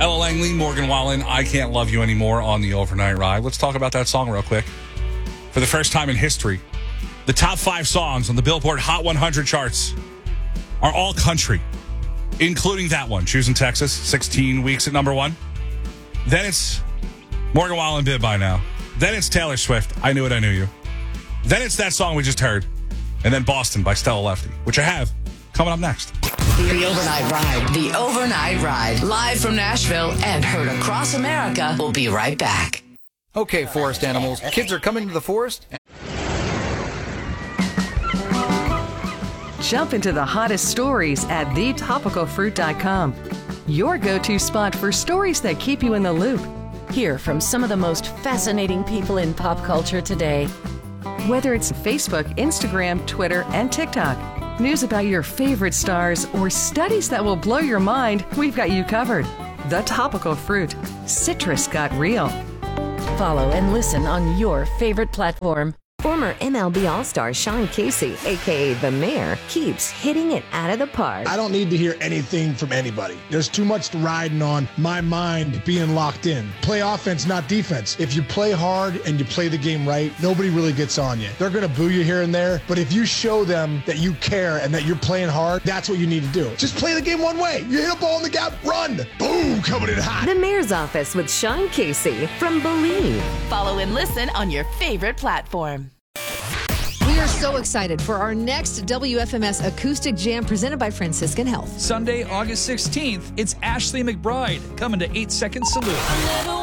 Ella Langley, Morgan Wallen, I Can't Love You Anymore on the Overnight Ride. Let's talk about that song real quick. For the first time in history, the top 5 songs on the Billboard Hot 100 charts are all country, including that one, Choosing Texas, 16 weeks at number 1. Then it's Morgan Wallen, Bid By Now. Then it's Taylor Swift, I Knew It, I Knew You. Then it's that song we just heard. And then Boston by Stella Lefty, which I have coming up next. The Overnight Ride. The Overnight Ride. Live from Nashville and heard across America. We'll be right back. Okay, forest animals. Kids are coming to the forest. Jump into the hottest stories at thetopicalfruit.com. Your go-to spot for stories that keep you in the loop. Hear from some of the most fascinating people in pop culture today. Whether it's Facebook, Instagram, Twitter, and TikTok. News about your favorite stars or studies that will blow your mind, we've got you covered. The Topical Fruit. Citrus got real. Follow and listen on your favorite platform. Former MLB All-Star Sean Casey, a.k.a. The Mayor, keeps hitting it out of the park. I don't need to hear anything from anybody. There's too much riding on my mind being locked in. Play offense, not defense. If you play hard and you play the game right, nobody really gets on you. They're going to boo you here and there, but if you show them that you care and that you're playing hard, that's what you need to do. Just play the game one way. You hit a ball in the gap, run. Boom, coming in hot. The Mayor's Office with Sean Casey from Believe. Follow and listen on your favorite platform. We are so excited for our next WFMS Acoustic Jam presented by Franciscan Health. Sunday, August 16th, it's Ashley McBride coming to 8 Second Salute.